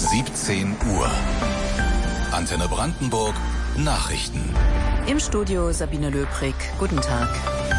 17 Uhr. Antenne Brandenburg Nachrichten. Im Studio Sabine Löbrig. Guten Tag.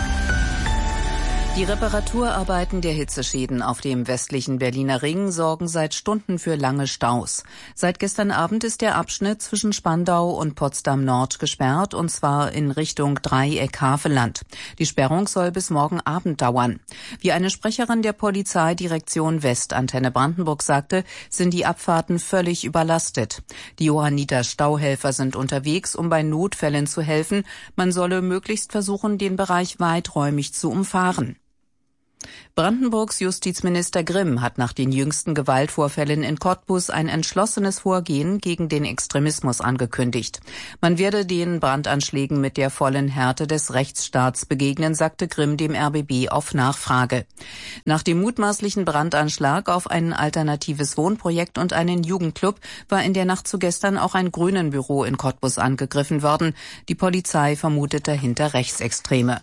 Die Reparaturarbeiten der Hitzeschäden auf dem westlichen Berliner Ring sorgen seit Stunden für lange Staus. Seit gestern Abend ist der Abschnitt zwischen Spandau und Potsdam Nord gesperrt, und zwar in Richtung Dreieck Havelland. Die Sperrung soll bis morgen Abend dauern. Wie eine Sprecherin der Polizeidirektion West Antenne Brandenburg sagte, sind die Abfahrten völlig überlastet. Die Johanniter Stauhelfer sind unterwegs, um bei Notfällen zu helfen. Man solle möglichst versuchen, den Bereich weiträumig zu umfahren. Brandenburgs Justizminister Grimm hat nach den jüngsten Gewaltvorfällen in Cottbus ein entschlossenes Vorgehen gegen den Extremismus angekündigt. Man werde den Brandanschlägen mit der vollen Härte des Rechtsstaats begegnen, sagte Grimm dem RBB auf Nachfrage. Nach dem mutmaßlichen Brandanschlag auf ein alternatives Wohnprojekt und einen Jugendclub war in der Nacht zu gestern auch ein Grünenbüro in Cottbus angegriffen worden. Die Polizei vermutet dahinter Rechtsextreme.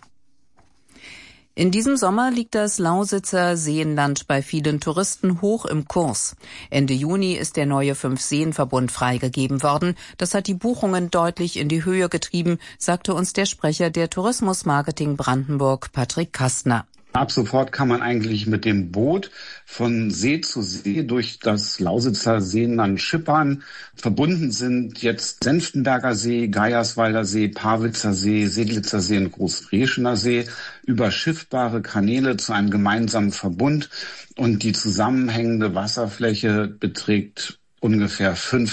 In diesem Sommer liegt das Lausitzer Seenland bei vielen Touristen hoch im Kurs. Ende Juni ist der neue 5-Seen-Verbund freigegeben worden. Das hat die Buchungen deutlich in die Höhe getrieben, sagte uns der Sprecher der Tourismusmarketing Brandenburg, Patrick Kastner. Ab sofort kann man eigentlich mit dem Boot von See zu See durch das Lausitzer Seenland schippern. Verbunden sind jetzt Senftenberger See, Geierswalder See, Pawitzer See, Seglitzer See und Großreschener See über schiffbare Kanäle zu einem gemeinsamen Verbund. Und die zusammenhängende Wasserfläche beträgt ungefähr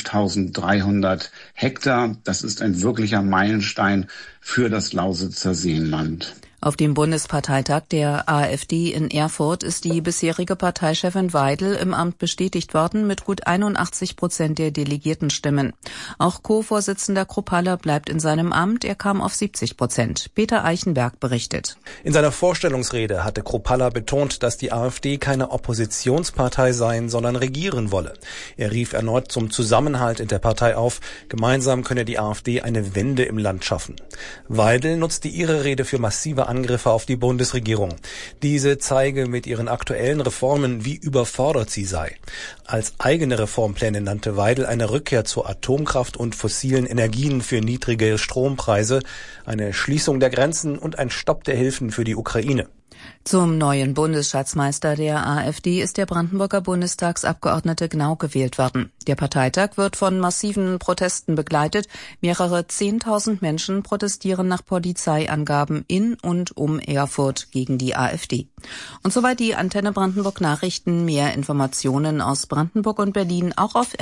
5.300 Hektar. Das ist ein wirklicher Meilenstein für das Lausitzer Seenland. Auf dem Bundesparteitag der AfD in Erfurt ist die bisherige Parteichefin Weidel im Amt bestätigt worden mit gut 81% der Delegiertenstimmen. Auch Co-Vorsitzender Kruppalla bleibt in seinem Amt. Er kam auf 70%. Peter Eichenberg berichtet. In seiner Vorstellungsrede hatte Kruppalla betont, dass die AfD keine Oppositionspartei sein, sondern regieren wolle. Er rief erneut zum Zusammenhalt in der Partei auf. Gemeinsam könne die AfD eine Wende im Land schaffen. Weidel nutzte ihre Rede für massive Angriffe auf die Bundesregierung. Diese zeige mit ihren aktuellen Reformen, wie überfordert sie sei. Als eigene Reformpläne nannte Weidel eine Rückkehr zur Atomkraft und fossilen Energien für niedrige Strompreise, eine Schließung der Grenzen und ein Stopp der Hilfen für die Ukraine. Zum neuen Bundesschatzmeister der AfD ist der Brandenburger Bundestagsabgeordnete Gnau gewählt worden. Der Parteitag wird von massiven Protesten begleitet. Mehrere 10.000 Menschen protestieren nach Polizeiangaben in und um Erfurt gegen die AfD. Und soweit die Antenne Brandenburg Nachrichten. Mehr Informationen aus Brandenburg und Berlin auch auf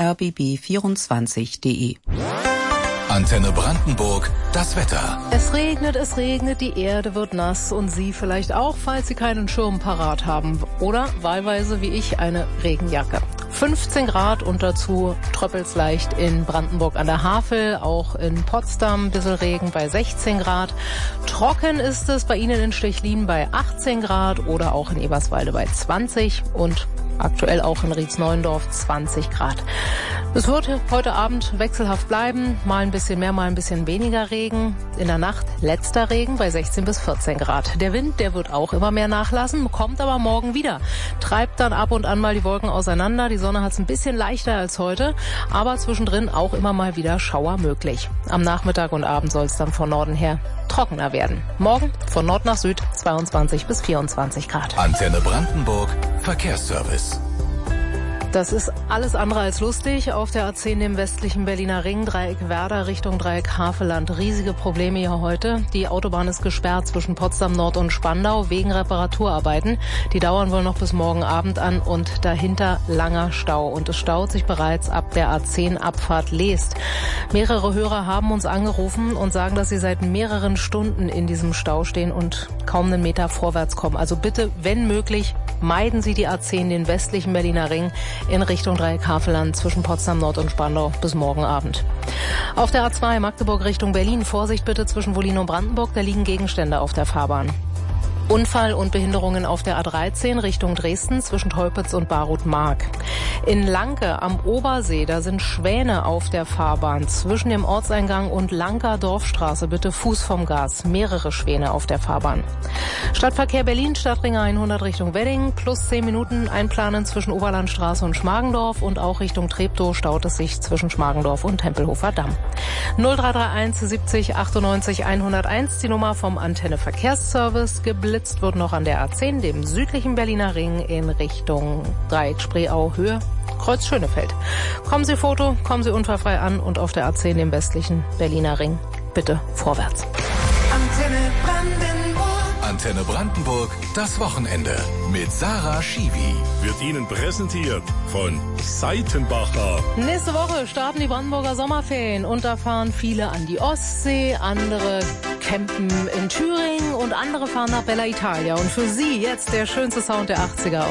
rbb24.de. Antenne Brandenburg, das Wetter. Es regnet, die Erde wird nass und Sie vielleicht auch, falls Sie keinen Schirm parat haben. Oder wahlweise wie ich eine Regenjacke. 15 Grad und dazu tröppelt's leicht in Brandenburg an der Havel, auch in Potsdam ein bisschen Regen bei 16 Grad. Trocken ist es bei Ihnen in Stechlin bei 18 Grad oder auch in Eberswalde bei 20 und aktuell auch in Rietz-Neuendorf 20 Grad. Es wird heute Abend wechselhaft bleiben, mal ein bisschen mehr, mal ein bisschen weniger Regen. In der Nacht letzter Regen bei 16 bis 14 Grad. Der Wind, der wird auch immer mehr nachlassen, kommt aber morgen wieder. Treibt dann ab und an mal die Wolken auseinander. Die Sonne hat es ein bisschen leichter als heute, aber zwischendrin auch immer mal wieder Schauer möglich. Am Nachmittag und Abend soll es dann von Norden her trockener werden. Morgen von Nord nach Süd 22 bis 24 Grad. Antenne Brandenburg, Verkehrsservice. Das ist alles andere als lustig. Auf der A10 im westlichen Berliner Ring, Dreieck Werder Richtung Dreieck Havelland. Riesige Probleme hier heute. Die Autobahn ist gesperrt zwischen Potsdam Nord und Spandau wegen Reparaturarbeiten. Die dauern wohl noch bis morgen Abend an und dahinter langer Stau. Und es staut sich bereits ab der A10 Abfahrt Leest. Mehrere Hörer haben uns angerufen und sagen, dass sie seit mehreren Stunden in diesem Stau stehen und kaum einen Meter vorwärts kommen. Also bitte, wenn möglich, meiden Sie die A10, den westlichen Berliner Ring, in Richtung Dreieck Havelland zwischen Potsdam Nord und Spandau bis morgen Abend. Auf der A2 Magdeburg Richtung Berlin, Vorsicht bitte zwischen Wollin und Brandenburg, da liegen Gegenstände auf der Fahrbahn. Unfall und Behinderungen auf der A13 Richtung Dresden zwischen Teupitz und Barut-Mark. In Lanke am Obersee, da sind Schwäne auf der Fahrbahn. Zwischen dem Ortseingang und Lanker Dorfstraße bitte Fuß vom Gas. Mehrere Schwäne auf der Fahrbahn. Stadtverkehr Berlin, Stadtring 100 Richtung Wedding. Plus 10 Minuten einplanen zwischen Oberlandstraße und Schmargendorf. Und auch Richtung Treptow staut es sich zwischen Schmargendorf und Tempelhofer Damm. 0331 70 98 101, die Nummer vom Antenne Verkehrsservice. Geblitzt wird noch an der A10, dem südlichen Berliner Ring in Richtung Dreieck-Spreeau-Höhe, Kreuz Schönefeld. Kommen Sie Foto, kommen Sie unfallfrei an und auf der A10, dem westlichen Berliner Ring, bitte vorwärts. Antenne Brandenburg. Antenne Brandenburg, das Wochenende mit Sarah Schiwi. Wird Ihnen präsentiert von Seitenbacher. Nächste Woche starten die Brandenburger Sommerferien und da fahren viele an die Ostsee, andere campen in Thüringen und andere fahren nach Bella Italia. Und für Sie jetzt der schönste Sound der 80er.